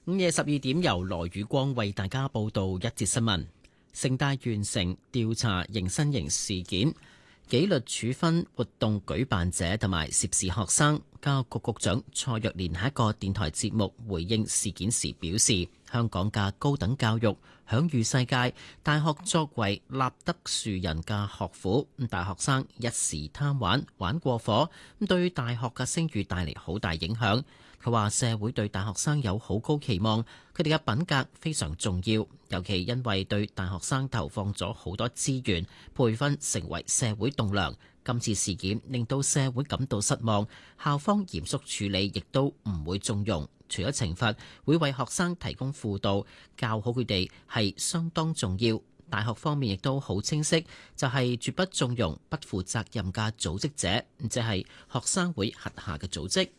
午夜12點，由羅宇光為大家報道一節新聞。城大完成調查迎新營事件紀律處分活動舉辦者同埋涉事學生。教育局局長蔡若蓮喺一個電台節目回應事件時表示，香港嘅高等教育享譽世界，大學作為立德樹人嘅學府，大學生一時貪玩玩過火，對大學嘅聲譽帶嚟好大影響。佢話社會對大學生有好高期望，佢哋嘅品格非常重要，尤其因為對大學生投放咗好多資源，培訓成為社會棟樑。今次事件令到社會感到失望，校方嚴肅處理，亦都唔會縱容。除咗懲罰，會為學生提供輔導，教好佢哋係相當重要。大學方面亦都好清晰，就係絕不縱容不負責任嘅組織者，即係學生會轄下嘅組織。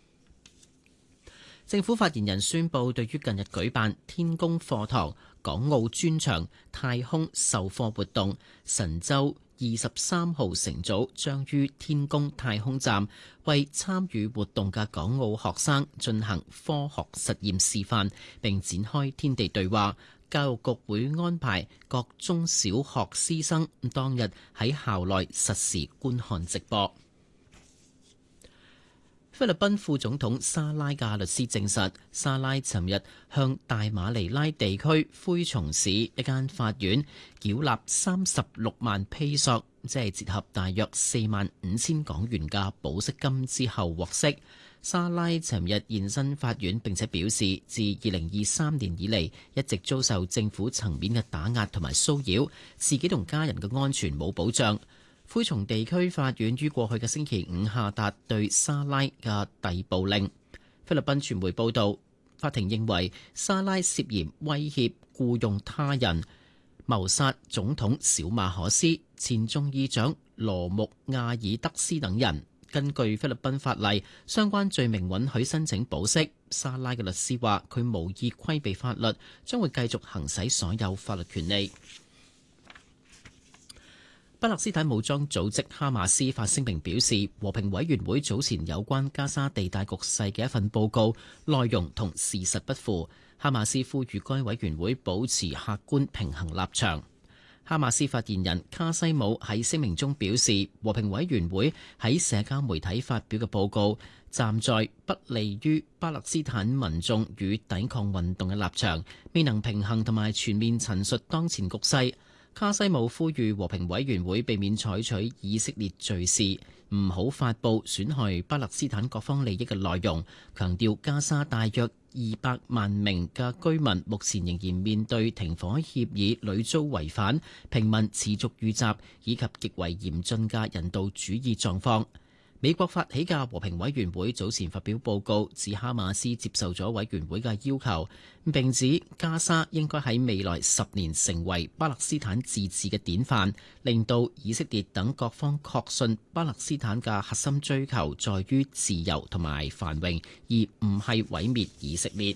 政府發言人宣布，對於近日舉辦天宮課堂、港澳專場、太空授課活動，神舟23號乘組將於天宮太空站為參與活動嘅港澳學生進行科學實驗示範，並展開天地對話。教育局會安排各中小學師生當日喺校內實時觀看直播。菲律賓副總統沙拉嘅律師證實，沙拉尋日向大馬尼拉地區灰松市一間法院繳納36萬披索，即係折合大約45000港元嘅保釋金之後獲釋。沙拉尋日現身法院，並且表示，自2023年以嚟一直遭受政府層面嘅打壓同埋騷擾，自己同家人嘅安全冇保障。灰松地區法院於過去嘅星期五下達對沙拉嘅逮捕令。菲律賓傳媒報道，法庭認為沙拉涉嫌威脅、僱用他人、謀殺總統小馬可斯、前眾議長羅穆亞爾德斯等人。根據菲律賓法例，相關罪名允許申請保釋。沙拉嘅律師話，佢無意規避法律，將會繼續行使所有法律權利。巴勒斯坦武裝組織哈馬斯發聲明表示，和平委員會早前有關加沙地帶局勢嘅一份報告內容同事實不符。哈馬斯呼籲該委員會保持客觀平衡立場。哈馬斯發言人卡西姆喺聲明中表示，和平委員會喺社交媒體發表嘅報告站在不利於巴勒斯坦民眾與抵抗運動嘅立場，未能平衡同埋全面陳述當前局勢。卡西姆呼籲和平委員會避免採取以色列敘事，唔好發布損害巴勒斯坦各方利益嘅內容，強調加沙大約200萬名嘅居民目前仍然面對停火協議屢遭違反、平民持續遇襲以及極為嚴峻嘅人道主義狀況。美國發起嘅和平委員會早前發表報告，指哈馬斯接受咗委員會嘅要求，並指加沙應該喺未來10年成為巴勒斯坦自治嘅典範，令到以色列等各方確信巴勒斯坦嘅核心追求在於自由同埋繁榮，而唔係毀滅以色列。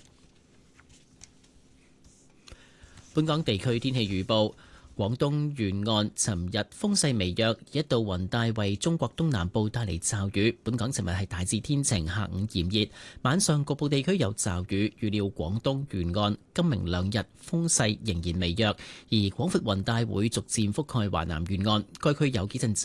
本港地區天氣預報。廣東沿岸尋日風勢微弱，一道雲帶為中國東南部帶嚟驟雨。本港尋日係大致天晴，下午炎熱，晚上局部地區有驟雨。預料廣東沿岸今明兩日風勢仍然微弱，而廣闊雲帶會逐漸覆蓋華南沿岸，該區有幾陣